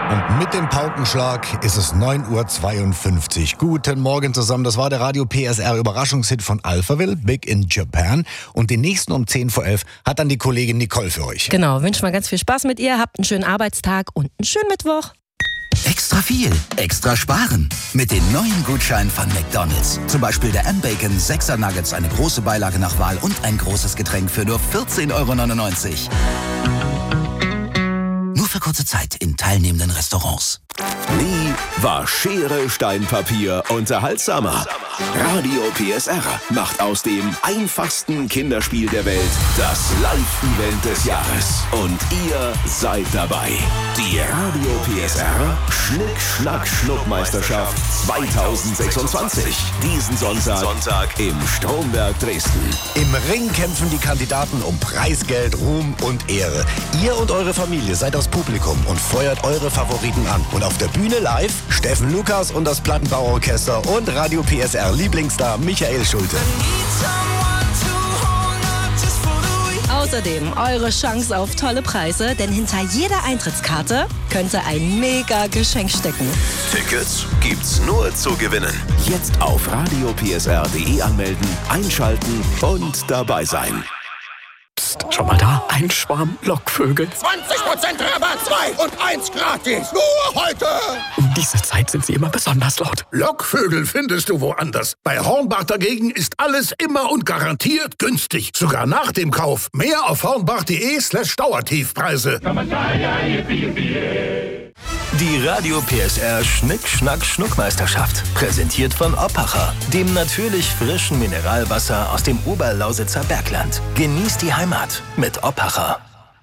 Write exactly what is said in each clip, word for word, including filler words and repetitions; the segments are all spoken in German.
Und mit dem Paukenschlag ist es neun Uhr zweiundfünfzig. Guten Morgen zusammen. Das war der Radio P S R Überraschungshit von Alphaville, Big in Japan. Und den nächsten um zehn vor elf hat dann die Kollegin Nicole für euch. Genau, wünschen wir ganz viel Spaß mit ihr. Habt einen schönen Arbeitstag und einen schönen Mittwoch. Extra viel, extra sparen. Mit den neuen Gutscheinen von McDonald's. Zum Beispiel der M-Bacon sechser Nuggets, eine große Beilage nach Wahl und ein großes Getränk für nur vierzehn Euro neunundneunzig. Nur für kurze Zeit in teilnehmenden Restaurants. Nie war Schere, Stein, Papier unterhaltsamer. Radio P S R macht aus dem einfachsten Kinderspiel der Welt das Live-Event des Jahres. Und ihr seid dabei. Die Radio P S R Schnick-Schnack-Schnuck-Meisterschaft zweitausendsechsundzwanzig. Diesen Sonntag, Sonntag im Stromberg Dresden. Im Ring kämpfen die Kandidaten um Preisgeld, Ruhm und Ehre. Ihr und eure Familie seid das Publikum und feuert eure Favoriten an. Und auf der Bühne live Steffen Lukas und das Plattenbauorchester und Radio P S R Lieblingsstar Michael Schulte. Außerdem eure Chance auf tolle Preise, denn hinter jeder Eintrittskarte könnte ein mega Geschenk stecken. Tickets gibt's nur zu gewinnen. Jetzt auf radio p s r punkt d e anmelden, einschalten und dabei sein. Psst, schau mal da, ein Schwarm Lockvögel. zwanzig Prozent Rabatt, zwei und eins gratis. Nur heute. Um diese Zeit sind sie immer besonders laut. Lockvögel findest du woanders. Bei Hornbach dagegen ist alles immer und garantiert günstig. Sogar nach dem Kauf. Mehr auf hornbach.de slash Dauertiefpreise. Die Radio P S R Schnick-Schnack-Schnuck-Meisterschaft. Präsentiert von Oppacher, dem natürlich frischen Mineralwasser aus dem Oberlausitzer Bergland. Genießt die Heimat mit Oppacher.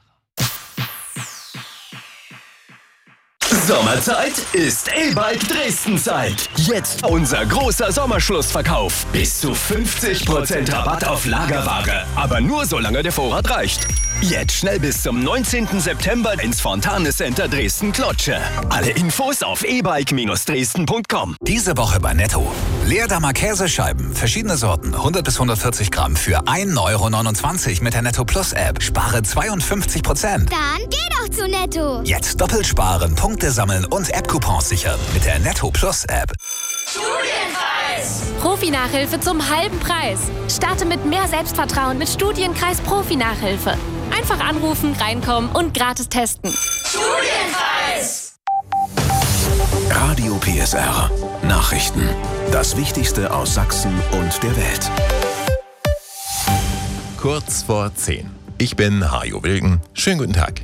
Sommerzeit ist E-Bike Dresden-Zeit. Jetzt unser großer Sommerschlussverkauf. Bis zu fünfzig Prozent Rabatt auf Lagerware. Aber nur solange der Vorrat reicht. Jetzt schnell bis zum neunzehnten September ins Fontane Center Dresden-Klotsche. Alle Infos auf e bike Dresden punkt com. Diese Woche bei Netto. Leerdammer Käsescheiben, verschiedene Sorten, hundert bis hundertvierzig Gramm für ein Euro neunundzwanzig mit der Netto Plus App. Spare zweiundfünfzig Prozent. Dann geh doch zu Netto. Jetzt doppelt sparen, Punkte sammeln und App-Coupons sichern mit der Netto Plus App. Studienkreis! Profi-Nachhilfe zum halben Preis. Starte mit mehr Selbstvertrauen mit Studienkreis Profi-Nachhilfe. Einfach anrufen, reinkommen und gratis testen. Studienkreis! Radio P S R Nachrichten. Das Wichtigste aus Sachsen und der Welt. Kurz vor zehn. Ich bin Hajo Wilken. Schönen guten Tag.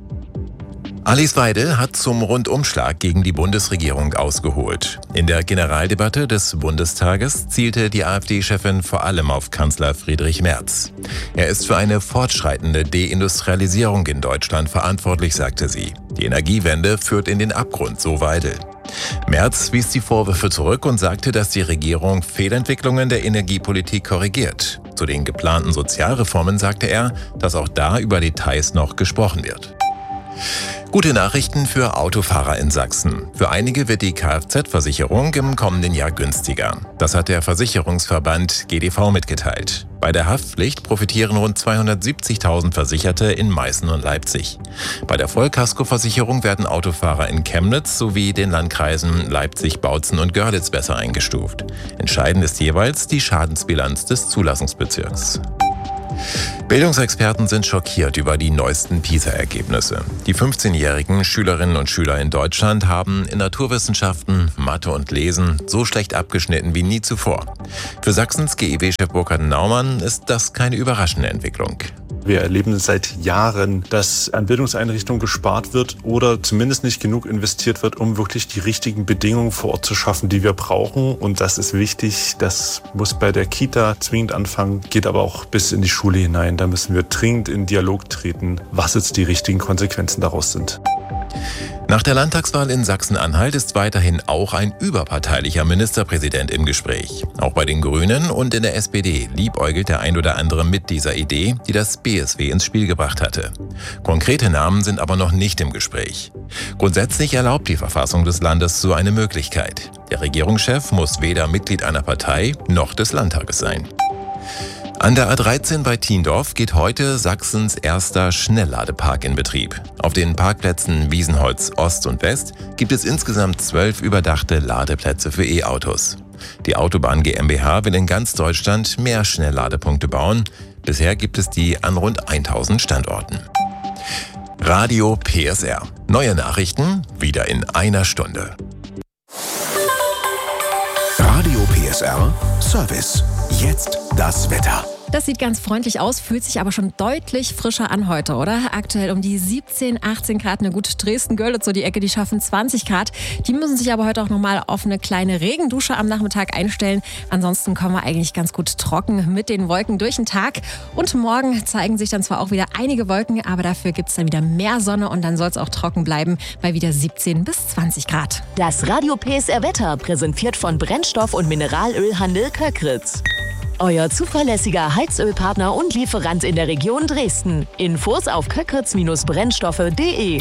Alice Weidel hat zum Rundumschlag gegen die Bundesregierung ausgeholt. In der Generaldebatte des Bundestages zielte die AfD-Chefin vor allem auf Kanzler Friedrich Merz. Er ist für eine fortschreitende Deindustrialisierung in Deutschland verantwortlich, sagte sie. Die Energiewende führt in den Abgrund, so Weidel. Merz wies die Vorwürfe zurück und sagte, dass die Regierung Fehlentwicklungen der Energiepolitik korrigiert. Zu den geplanten Sozialreformen sagte er, dass auch da über Details noch gesprochen wird. Gute Nachrichten für Autofahrer in Sachsen. Für einige wird die Kfz-Versicherung im kommenden Jahr günstiger. Das hat der Versicherungsverband G D V mitgeteilt. Bei der Haftpflicht profitieren rund zweihundertsiebzigtausend Versicherte in Meißen und Leipzig. Bei der Vollkaskoversicherung werden Autofahrer in Chemnitz sowie den Landkreisen Leipzig, Bautzen und Görlitz besser eingestuft. Entscheidend ist jeweils die Schadensbilanz des Zulassungsbezirks. Bildungsexperten sind schockiert über die neuesten PISA-Ergebnisse. Die fünfzehnjährigen Schülerinnen und Schüler in Deutschland haben in Naturwissenschaften, Mathe und Lesen so schlecht abgeschnitten wie nie zuvor. Für Sachsens G E W-Chef Burkhard Naumann ist das keine überraschende Entwicklung. Wir erleben seit Jahren, dass an Bildungseinrichtungen gespart wird oder zumindest nicht genug investiert wird, um wirklich die richtigen Bedingungen vor Ort zu schaffen, die wir brauchen. Und das ist wichtig. Das muss bei der Kita zwingend anfangen, geht aber auch bis in die Schule hinein. Da müssen wir dringend in Dialog treten, was jetzt die richtigen Konsequenzen daraus sind. Nach der Landtagswahl in Sachsen-Anhalt ist weiterhin auch ein überparteilicher Ministerpräsident im Gespräch. Auch bei den Grünen und in der S P D liebäugelt der ein oder andere mit dieser Idee, die das B S W ins Spiel gebracht hatte. Konkrete Namen sind aber noch nicht im Gespräch. Grundsätzlich erlaubt die Verfassung des Landes so eine Möglichkeit. Der Regierungschef muss weder Mitglied einer Partei noch des Landtages sein. An der A dreizehn bei Thiendorf geht heute Sachsens erster Schnellladepark in Betrieb. Auf den Parkplätzen Wiesenholz Ost und West gibt es insgesamt zwölf überdachte Ladeplätze für E-Autos. Die Autobahn GmbH will in ganz Deutschland mehr Schnellladepunkte bauen. Bisher gibt es die an rund tausend Standorten. Radio P S R. Neue Nachrichten wieder in einer Stunde. Radio P S R Service. Jetzt das Wetter. Das sieht ganz freundlich aus, fühlt sich aber schon deutlich frischer an heute, oder? Aktuell um die siebzehn, achtzehn Grad. Na gut, Dresden-Görlitz, so die Ecke, die schaffen zwanzig Grad. Die müssen sich aber heute auch nochmal auf eine kleine Regendusche am Nachmittag einstellen. Ansonsten kommen wir eigentlich ganz gut trocken mit den Wolken durch den Tag. Und morgen zeigen sich dann zwar auch wieder einige Wolken, aber dafür gibt es dann wieder mehr Sonne und dann soll es auch trocken bleiben bei wieder siebzehn bis zwanzig Grad. Das Radio P S R Wetter präsentiert von Brennstoff- und Mineralölhandel Köckritz. Euer zuverlässiger Heizölpartner und Lieferant in der Region Dresden. Infos auf köckritz Brennstoffe punkt de.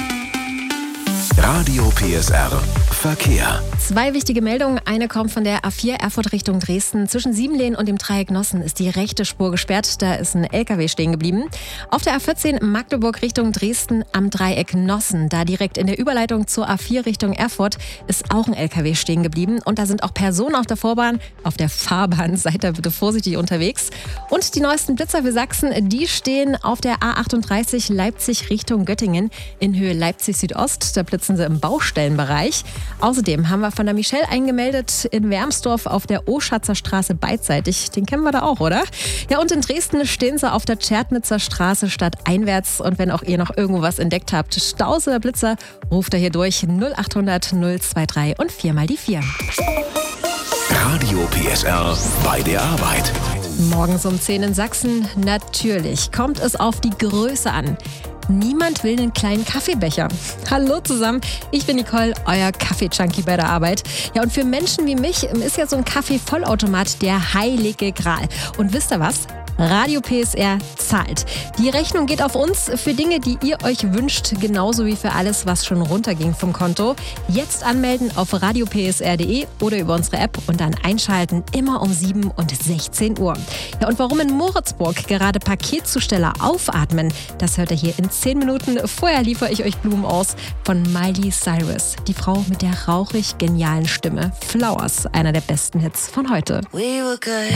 Radio P S R Verkehr. Zwei wichtige Meldungen. Eine kommt von der A vier Erfurt Richtung Dresden. Zwischen Siebenlehn und dem Dreieck Nossen ist die rechte Spur gesperrt. Da ist ein L K W stehen geblieben. Auf der A vierzehn Magdeburg Richtung Dresden am Dreieck Nossen. Da direkt in der Überleitung zur A vier Richtung Erfurt ist auch ein L K W stehen geblieben. Und da sind auch Personen auf der Vorbahn, auf der Fahrbahn. Seid da bitte vorsichtig unterwegs. Und die neuesten Blitzer für Sachsen, die stehen auf der A achtunddreißig Leipzig Richtung Göttingen in Höhe Leipzig Südost. Da blitzen sie im Baustellenbereich. Außerdem haben wir von der Michelle eingemeldet in Wermsdorf auf der Oschatzer Straße beidseitig. Den kennen wir da auch, oder? Ja, und in Dresden stehen sie auf der Tschertnitzer Straße stadteinwärts. Und wenn auch ihr noch irgendwo was entdeckt habt, Staus oder Blitzer, ruft er hier durch null achthundert null drei und viermal die vier. Radio P S R bei der Arbeit. Morgens um zehn in Sachsen. Natürlich kommt es auf die Größe an. Niemand will einen kleinen Kaffeebecher. Hallo zusammen, ich bin Nicole, euer Kaffee-Junkie bei der Arbeit. Ja, und für Menschen wie mich ist ja so ein Kaffee-Vollautomat der heilige Gral. Und wisst ihr was? Radio P S R zahlt. Die Rechnung geht auf uns für Dinge, die ihr euch wünscht, genauso wie für alles, was schon runterging vom Konto. Jetzt anmelden auf radio p s r punkt de oder über unsere App und dann einschalten, immer um sieben und sechzehn Uhr. Ja, und warum in Moritzburg gerade Paketzusteller aufatmen, das hört ihr hier in zehn Minuten. Vorher liefere ich euch Blumen aus von Miley Cyrus, die Frau mit der rauchig genialen Stimme. Flowers, einer der besten Hits von heute. We were good.